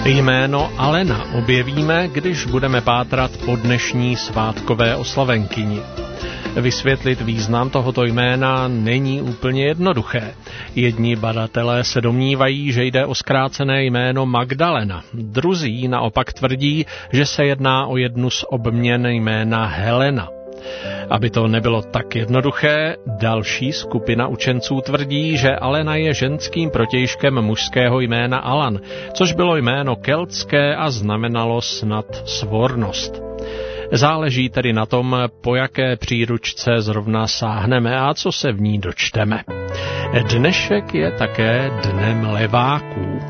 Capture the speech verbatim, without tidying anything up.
Jméno Alena objevíme, když budeme pátrat po dnešní svátkové oslavenkyni. Vysvětlit význam tohoto jména není úplně jednoduché. Jedni badatelé se domnívají, že jde o zkrácené jméno Magdalena. Druzí naopak tvrdí, že se jedná o jednu z obměn jména Helena. Aby to nebylo tak jednoduché, další skupina učenců tvrdí, že Alena je ženským protějškem mužského jména Alan, což bylo jméno keltské a znamenalo snad svornost. Záleží tedy na tom, po jaké příručce zrovna sáhneme a co se v ní dočteme. Dnešek je také dnem leváků.